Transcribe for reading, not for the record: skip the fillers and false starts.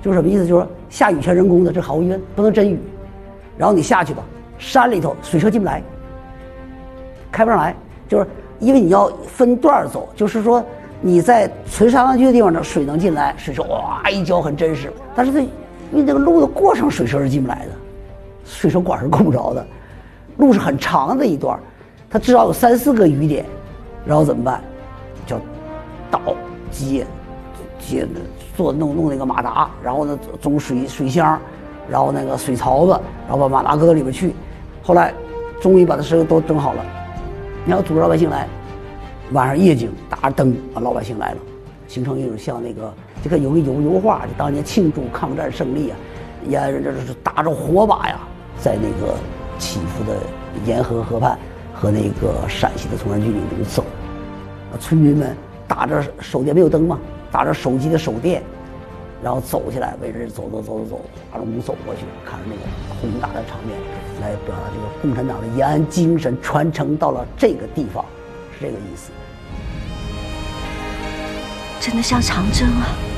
就是什么意思？就是说下雨全人工的，这毫无疑问不能真雨。然后你下去吧，山里头水车进不来，开不上来，就是因为你要分段走，就是说你在垂沙滩区的地方呢，水能进来，水车哇一浇很真实，但是它因为这个路的过程，水车是进不来的，水车管是够不着的，路是很长的一段，它至少有3、4个雨点，然后怎么办？叫倒接弄那个马达，然后呢种水箱，然后那个水槽子，然后把马达搁到里边去。后来终于把这事都整好了，你要组织老百姓来，晚上夜景打着灯啊，老百姓来了，形成一种像那个这个有油画，就当年庆祝抗战胜利啊，也这是打着火把呀，在那个起伏的沿河河畔和那个陕西的崇山峻岭中走，村民们打着手电，没有灯嘛，打着手机的手电，然后走起来，围着走，华容走过去，看着那个宏大的场面，来表达这个共产党的延安精神传承到了这个地方，是这个意思。 真的像长征啊！